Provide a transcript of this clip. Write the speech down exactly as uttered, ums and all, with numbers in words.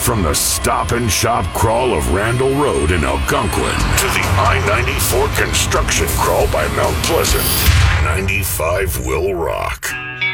From the Stop and Shop crawl of Randall Road in Algonquin to the I ninety-four construction crawl by Mount Pleasant, ninety-five will rock.